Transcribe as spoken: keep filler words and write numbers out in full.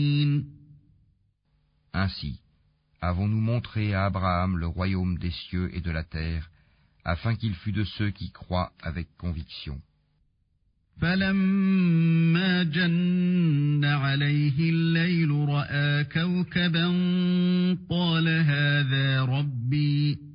Ainsi, avons-nous montré à Abraham le royaume des cieux et de la terre, afin qu'il fût de ceux qui croient avec conviction. فلما جن عليه الليل رأى كوكبا قال هذا ربي